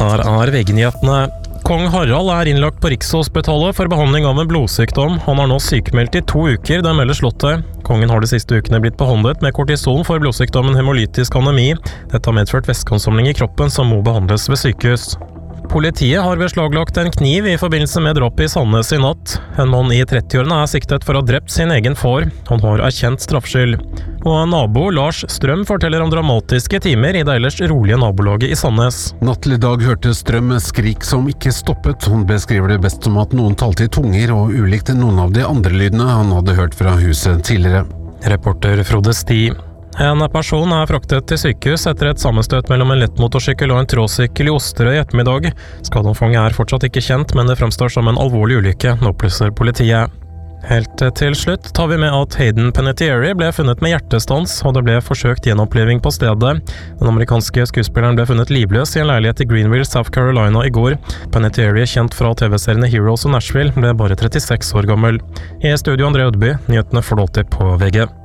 Her VG-nyhetene. Kong Harald innlagt på Rikshospitalet for behandling av en blodsykdom. Han har nå sykemeldt i 2 uker, det melder Slottet. Kongen har de siste ukene blitt behandlet med kortison for blodsykdommen hemolytisk anemi. Dette har medført væskeansamling i kroppen som må behandles ved sykehus. Politiet har beslaglagt en kniv i forbindelse med drapet i Sandnes i natt. En mann i 30-årene siktet for å ha drept sin egen far. Han har erkjent straffskyld. Og nabo Lars Strøm forteller om dramatiske timer i det ellers rolige nabolaget i Sandnes. Natt til i dag hørte Strøm skrik som ikke stoppet. Hun beskriver det best som at noen talte i tunger, og ulikt noen av de andre lydene han hadde hørt fra huset tidligere. Reporter Frode Sti. En person fraktet til sykehus etter et sammenstøt mellom en lettmotorsykkel og en tråsykkel i Osterøy i ettermiddag. Skadeomfanget fortsatt ikke kjent, men det fremstår som en alvorlig ulykke, opplyser politiet. Helt til slutt tar vi med at Hayden Panettiere ble funnet med hjertestans, og det ble forsøkt gjenoppliving på stedet. Den amerikanske skuespilleren ble funnet livløs i en leilighet i Greenville, South Carolina i går. Panettiere, kjent fra TV-seriene Heroes og Nashville, ble bare 36 år gammel. I studio André Ødeby, nyhetene får du alltid på VG.